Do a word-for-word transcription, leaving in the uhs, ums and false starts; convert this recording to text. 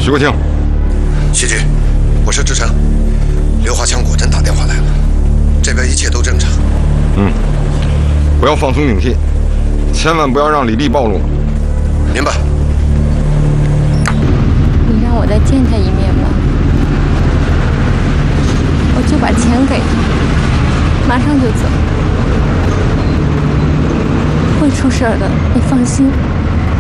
徐国庆， 徐局，我是志成。刘华强果真打电话来了，这边一切都正常。 嗯，不要放松警惕，千万不要让李丽暴露。 明白。 你让我再见他一面吧，我就把钱给他，马上就走，会出事的，你放心。